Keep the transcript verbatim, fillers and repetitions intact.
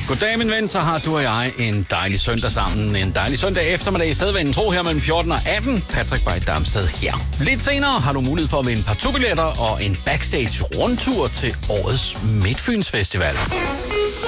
Goddag, min ven, så har du og jeg en dejlig søndag sammen. En dejlig søndag eftermiddag i sædvanen tro her mellem fjorten og atten. Patrick Bay Damsted her. Lidt senere har du mulighed for at vinde partout-billetter og en backstage rundtur til årets Midtfyns Festival.